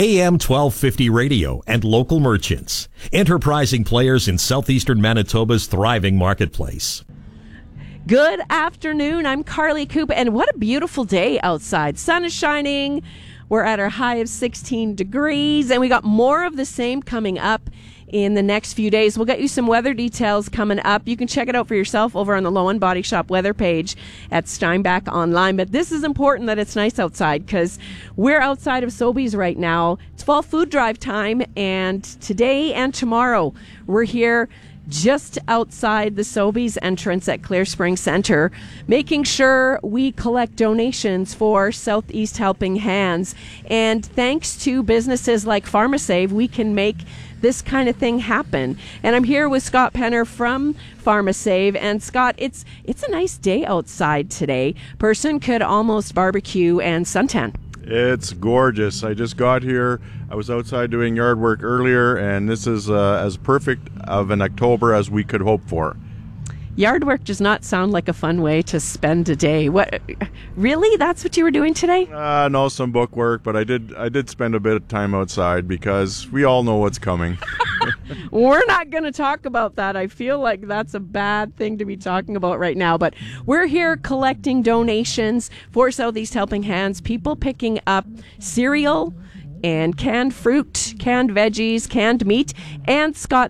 AM 1250 radio and local merchants. Enterprising players in southeastern Manitoba's thriving marketplace. Good afternoon. I'm Carly Coop, and what a beautiful day outside. Sun is shining. We're at our high of 16 degrees, and we got more of the same coming up in the next few days. We'll get you some weather details coming up. You can check it out for yourself over on the Lowen Body Shop weather page at Steinbach Online. But this is important that it's nice outside because we're outside of Sobeys right now. It's fall food drive time, and today and tomorrow we're here just outside the Sobeys entrance at Clear Spring Center, making sure we collect donations for Southeast Helping Hands. And thanks to businesses like PharmaSave, we can make this kind of thing happen. And I'm here with Scott Penner from PharmaSave. And Scott, it's a nice day outside today. Person could almost barbecue and suntan. It's gorgeous. I just got here. I was outside doing yard work earlier, and this is as perfect of an October as we could hope for. Yard work does not sound like a fun way to spend a day. What? Really? That's what you were doing today? No, some book work, but I did spend a bit of time outside because we all know what's coming. We're not going to talk about that. I feel like that's a bad thing to be talking about right now. But we're here collecting donations for Southeast Helping Hands, people picking up cereal and canned fruit, canned veggies, canned meat. And Scott,